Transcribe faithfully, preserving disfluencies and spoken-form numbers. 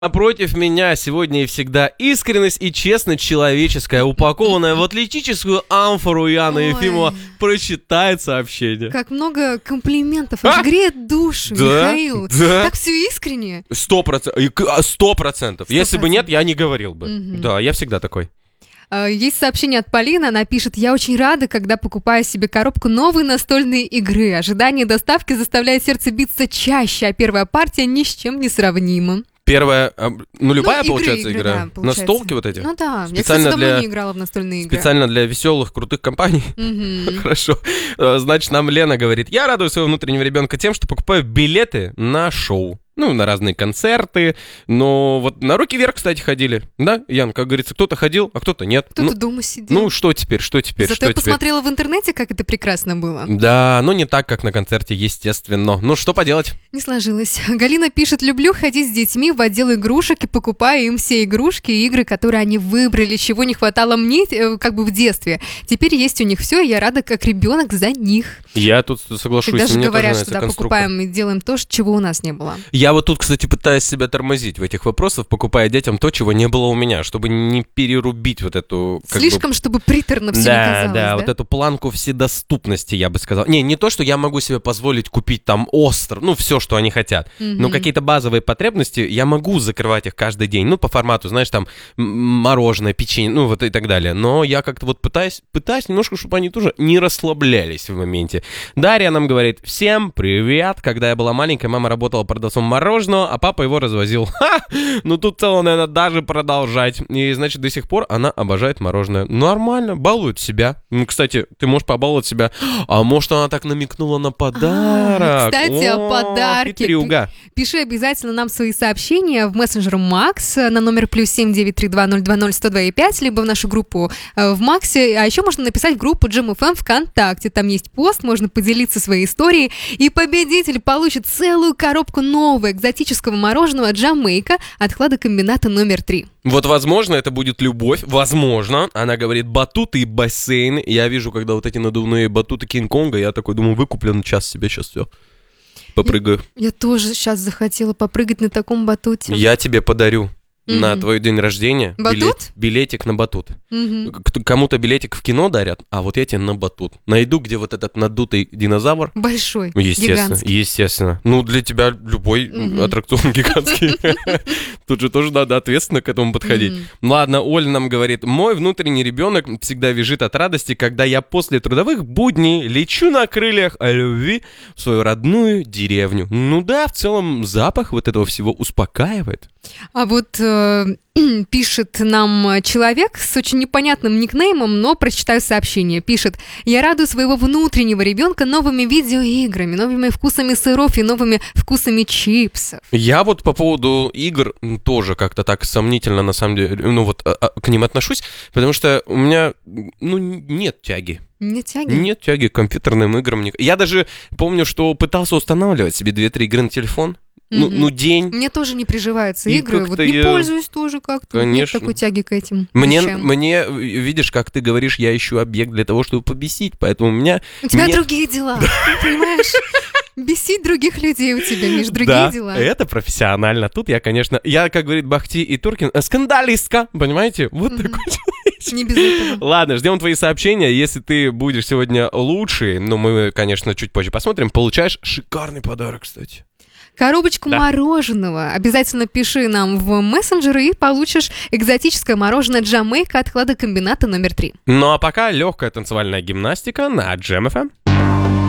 Напротив меня сегодня и всегда искренность и честность человеческая, упакованная в атлетическую амфору Яна Ой. Ефимова, прочитает сообщение. Как много комплиментов, аж А? греет душу, Да, Михаил. да. Так все искренне. Сто процентов. Сто процентов. Если бы нет, я не говорил бы. Мгм. Да, я всегда такой. А, Есть сообщение от Полины, она пишет: «Я очень рада, когда покупаю себе коробку новой настольной игры. Ожидание доставки заставляет сердце биться чаще, а первая партия ни с чем не сравнима». Первая, а, ну любая, Ну, игры, получается, игры, игра. да, получается. Настолки вот эти? Ну да, я, кстати, Специально давно для- не играла в настольные игры. Специально для веселых, крутых компаний. Мгм. Хорошо. Э, Значит, нам Лена говорит: я радую своего внутреннего ребенка тем, что покупаю билеты на шоу. Ну, на разные концерты. Но вот на «Руки вверх», кстати, ходили. Да, Ян, как говорится, кто-то ходил, а кто-то нет. Кто-то Ну, дома сидел. ну, что теперь, что теперь, Зато что я теперь? посмотрела в интернете, как это прекрасно было. Да, ну не так, как на концерте, естественно. Ну, что поделать? Не сложилось. Галина пишет: «Люблю ходить с детьми в отдел игрушек и покупаю им все игрушки и игры, которые они выбрали, чего не хватало мне э, как бы в детстве. Теперь есть у них все, и я рада как ребенок за них». Я тут соглашусь. И даже мне тоже говорят, нравится что да, конструктор. покупаем и делаем то, ш- чего у нас не было. Я вот тут, кстати, пытаюсь себя тормозить в этих вопросах, покупая детям то, чего не было у меня, чтобы не перерубить вот эту... как бы, Слишком, чтобы приторно все да, не казалось, да, да? вот эту планку вседоступности, я бы сказал. Не, не то, что я могу себе позволить купить там остров, ну, все, что они хотят. Но Мгм. какие-то базовые потребности, я могу закрывать их каждый день. Ну, по формату, знаешь, там, м, мороженое, печенье, ну, вот и так далее. Но я как-то вот пытаюсь, пытаюсь немножко, чтобы они тоже не расслаблялись в моменте. Дарья нам говорит: всем привет. Когда я была маленькая, мама работала продавцом мороженого, а папа его развозил. Ха! Ну, тут целое, наверное, даже продолжать. И, значит, до сих пор она обожает мороженое. Нормально, балует себя. Ну, кстати, ты можешь побаловать себя. А может, она так намекнула на подарок? А, кстати, о подарке. Хитрюга. Пиши обязательно нам свои сообщения в мессенджер Макс на номер плюс семь девять три два ноль два ноль сто два и пять, либо в нашу группу э, в Максе. А еще можно написать в группу Джем эф эм ВКонтакте. Там есть пост, можно поделиться своей историей. И победитель получит целую коробку нового экзотического мороженого Джамейка от хладокомбината номер три. Вот, возможно, это будет любовь. Возможно. Она говорит: батуты и бассейн. Я вижу, когда вот эти надувные батуты Кинг-Конга, я такой думаю, выкуплен час себе, сейчас все. Попрыгаю. Я тоже сейчас захотела попрыгать на таком батуте. Я тебе подарю на Мгм. твой день рождения Батут? билет- билетик на батут. Мгм. К- Кому-то билетик в кино дарят, а вот я тебе на батут. Найду, где вот этот надутый динозавр. Большой, Ну, Естественно, гигантский. естественно. Ну, для тебя любой м, Мгм. аттракцион гигантский. Тут же тоже надо ответственно к этому подходить. Мгм. Ладно, Оля нам говорит: мой внутренний ребенок всегда визжит от радости, когда я после трудовых будней лечу на крыльях о любви в свою родную деревню. Ну да, в целом запах вот этого всего успокаивает. А вот э, пишет нам человек с очень непонятным никнеймом, но прочитаю сообщение. Пишет: «Я радую своего внутреннего ребенка новыми видеоиграми, новыми вкусами сыров и новыми вкусами чипсов». Я вот по поводу игр м, тоже как-то так сомнительно, на самом деле, ну вот а, а, к ним отношусь, потому что у меня, ну, нет тяги. Не тяги? Нет тяги к компьютерным играм. ник- Я даже помню, что пытался устанавливать себе две-три игры на телефон. Ну, Мгм. ну, день. Мне тоже не приживаются И игры, вот как-то не я- пользуюсь тоже как-то. Нет Конечно. такой тяги к этим Мне, вещам. мне, видишь, как ты говоришь, я ищу объект для того, чтобы побесить, поэтому у меня... У тебя мне- другие дела, понимаешь? Бесить других людей у тебя, Миш, другие Да, дела. это профессионально. Тут я, конечно... Я, как говорит Бахти и Туркин, э, скандалистка, понимаете? Вот Мгм. такой человек. Не без этого. Ладно, ждем твои сообщения. Если ты будешь сегодня лучший, ну, мы, конечно, чуть позже посмотрим, получаешь шикарный подарок, кстати. Коробочку Да. мороженого. Обязательно пиши нам в мессенджеры и получишь экзотическое мороженое Джамейка от хладокомбината номер три. Ну, а пока легкая танцевальная гимнастика на Джем эф эм.